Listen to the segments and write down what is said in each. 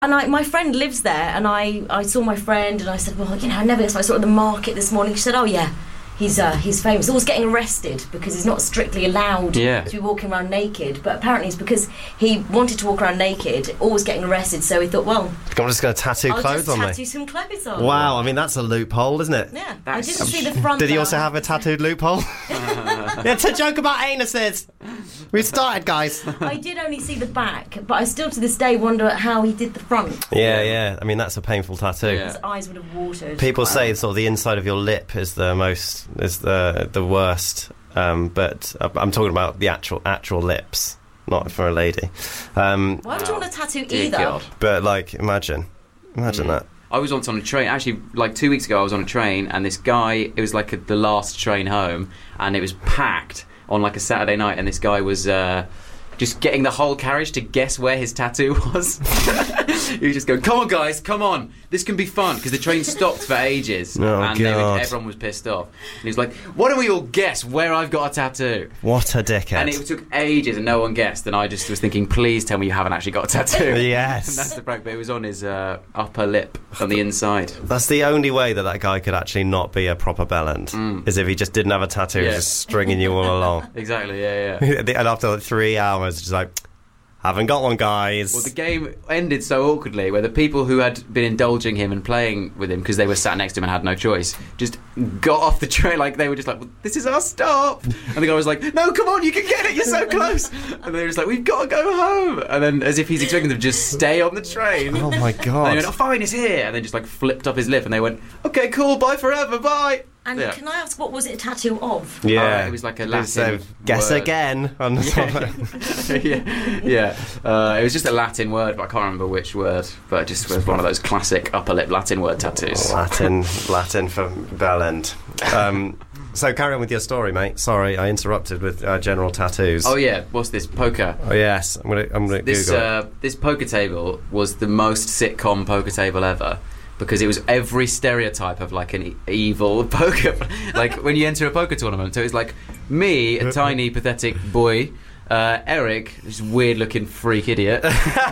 And my friend lives there, and I saw my friend, and I said, well, I never. So I saw at the market this morning. She said, oh yeah, he's famous. Always getting arrested because he's not strictly allowed to be walking around naked. But apparently it's because he wanted to walk around naked, always getting arrested. So he thought, well, I'm just going to tattoo clothes on me. Tattoo some clothes on. Wow, I mean that's a loophole, isn't it? Yeah, I didn't see the front. Did he also have a tattooed loophole? It's a joke about anuses. We've started, guys. I did only see the back, but I still to this day wonder how he did the front. Yeah. I mean, that's a painful tattoo. Yeah. His eyes would have watered. People say sort of the inside of your lip is the worst. But I'm talking about the actual lips, not for a lady. Why would you want a tattoo either? God. But like, imagine that. I was once on a train, actually, like 2 weeks ago I was on a train, and this guy, it was like the last train home, and it was packed on like a Saturday night, and this guy was just getting the whole carriage to guess where his tattoo was. He was just going, come on guys, come on, this can be fun, because the train stopped for ages, everyone was pissed off. And he was like, why don't we all guess where I've got a tattoo? What a dickhead. And it took ages and no one guessed, and I just was thinking, please tell me you haven't actually got a tattoo. Yes. And that's the prank, but it was on his upper lip on the inside. That's the only way that guy could actually not be a proper bellend, is if he just didn't have a tattoo, just stringing you all along. Exactly, yeah. And after like 3 hours, just like, haven't got one, guys. Well, the game ended so awkwardly, where the people who had been indulging him and playing with him because they were sat next to him and had no choice, just got off the train. Like they were just like, well, "This is our stop," and the guy was like, "No, come on, you can get it. You're so close." And they were just like, "We've got to go home." And then, as if he's expecting them to just stay on the train. Oh my god! And they went, "Oh, fine, it's here." And then just like flipped off his lip, and they went, "Okay, cool, bye forever, bye." And can I ask, what was it a tattoo of? Yeah, it was like a Latin guess word. Again. On the It was just a Latin word, but I can't remember which word. But it just was one of those classic upper lip Latin word tattoos. Latin for bellend. So carry on with your story, mate. Sorry, I interrupted with general tattoos. Oh yeah, what's this, poker? Oh yes, I'm gonna Google. This poker table was the most sitcom poker table ever, because it was every stereotype of like an evil poker, like when you enter a poker tournament. So it's like me, a tiny pathetic boy, Eric, this weird-looking freak idiot,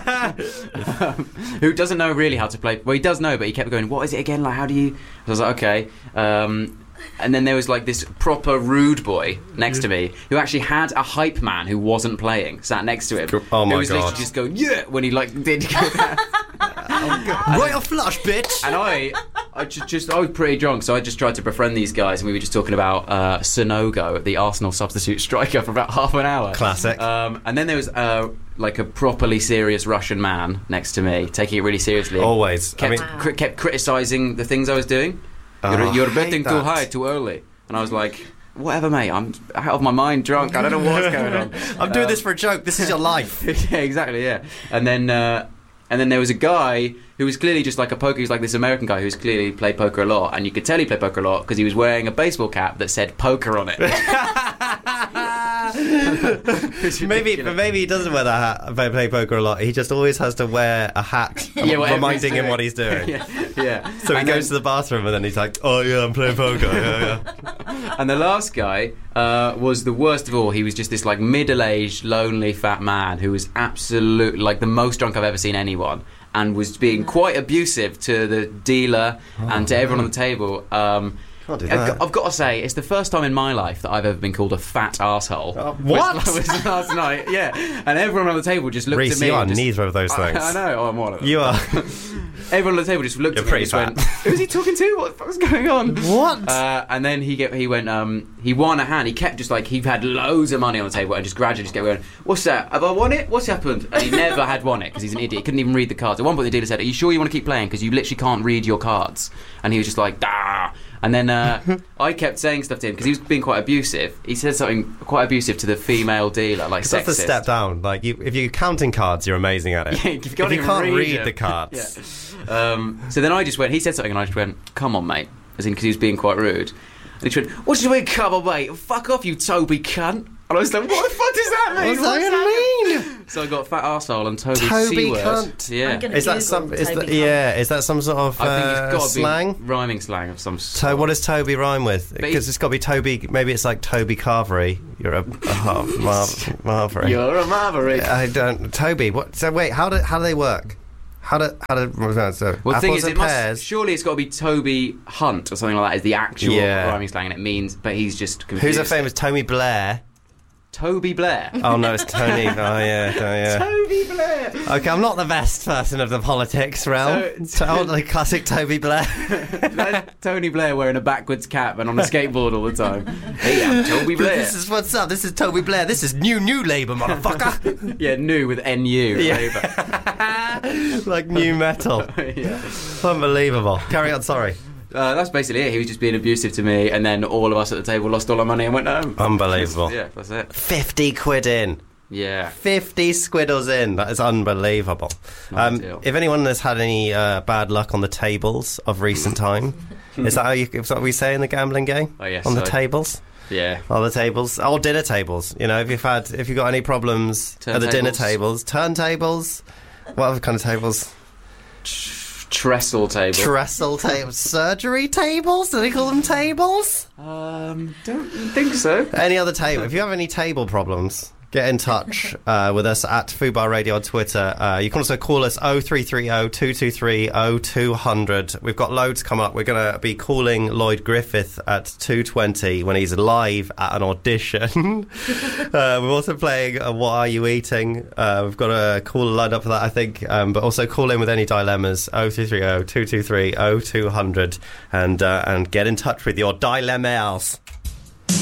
who doesn't know really how to play. Well, he does know, but he kept going, "What is it again? Like, how do you?" So I was like, "Okay." And then there was like this proper rude boy next to me who actually had a hype man who wasn't playing, sat next to him. Oh my god! Who was literally just going, "Yeah," when he like did go that. Right off flush, bitch. And I was pretty drunk, so I just tried to befriend these guys, and we were just talking about Sonogo, the Arsenal substitute striker, for about half an hour. Classic. And then there was like a properly serious Russian man next to me, taking it really seriously. Always. Kept criticising the things I was doing. You're betting too high, too early. And I was like, whatever, mate, I'm out of my mind, drunk, I don't know what's going on. I'm doing this for a joke, this is your life. Yeah, exactly, yeah. And then there was a guy who was clearly just like a poker. He was like this American guy who's clearly played poker a lot, and you could tell he played poker a lot because he was wearing a baseball cap that said poker on it. maybe he doesn't wear that hat, play poker a lot. He just always has to wear a hat reminding him what he's doing. Yeah. So he goes to the bathroom and then he's like, "Oh yeah, I'm playing poker." Yeah. And the last guy was the worst of all. He was just this like middle-aged, lonely, fat man who was absolutely like the most drunk I've ever seen anyone, and was being quite abusive to the dealer and to everyone on the table. I've got to say, it's the first time in my life that I've ever been called a fat arsehole. What? Was last night, yeah. And everyone on the table just looked Reece, at me. you are neither of those things. I know, I'm one of them. You are. Everyone on the table just looked at me and just went, "Who's he talking to? What the fuck's going on?" What? And then he went, he won a hand. He kept just like, he had loads of money on the table and just gradually just kept going, "What's that? Have I won it? What's happened?" And he never had won it because he's an idiot. He couldn't even read the cards. At one point the dealer said, "Are you sure you want to keep playing? Because you literally can't read your cards." And he was just like, "Dah." And then I kept saying stuff to him because he was being quite abusive. He said something quite abusive to the female dealer, like sexist. That's a step down. Like, if you're counting cards, you're amazing at it. Yeah, if you can't read the cards. Yeah. So then I just went, he said something and I just went, "Come on, mate." As in, because he was being quite rude. And he just went, "What do you mean, come on, mate? Fuck off, you Toby cunt." And I was like, "What the fuck does that mean? What's that mean?" So I got fat arsehole and Toby C-word. Cunt. Yeah. Is that some sort of I think it's got to slang? Be rhyming slang of some sort. What does Toby rhyme with? Because it's got to be Toby. Maybe it's like Toby Carvery. You're a Marvery. You're a Marvery. I don't. Toby. What? So wait. How do they work? the thing is, surely it's got to be Toby Hunt or something like that is the actual rhyming slang, and it means, but he's just confused. Who's a famous Tony Blair? Toby Blair. Oh no, it's Tony. Toby Blair. Okay, I'm not the best person of the politics realm. Totally classic Toby Blair. Tony Blair wearing a backwards cap and on a skateboard all the time. Hey, I'm Toby Blair. This is what's up. This is Toby Blair. This is new Labour, motherfucker. Yeah, new with NU. Yeah. Like new metal. Yeah. Unbelievable. Carry on. Sorry. That's basically it. He was just being abusive to me, and then all of us at the table lost all our money and went home. Unbelievable. Yeah, that's it. 50 quid in. Yeah. 50 squiddles in. That is unbelievable. If anyone has had any bad luck on the tables of recent time, is that what we say in the gambling game? Oh, yes. On the tables? Yeah. On the tables. Oh, dinner tables. You know, if you've got any problems at the dinner tables. Turntables. What other kind of tables? Trestle tables. Surgery tables? Do they call them tables? Don't think so. Any other table? If you have any table problems, get in touch with us at Food Bar Radio on Twitter. You can also call us 0330 223 0200. We've got loads come up. We're going to be calling Lloyd Griffith at 2:20 when he's live at an audition. We're also playing What Are You Eating? We've got a caller lined up for that, I think. But also call in with any dilemmas, 0330 223 0200, and get in touch with your dilemmas.